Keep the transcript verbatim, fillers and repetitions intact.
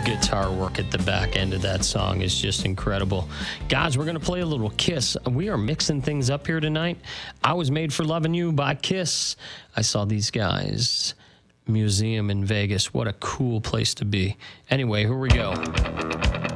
guitar work at the back end of that song is just incredible. Guys, we're going to play a little Kiss. We are mixing things up here tonight. I Was Made for Loving You by Kiss. I saw these guys. Museum in Vegas. What a cool place to be. Anyway, here we go.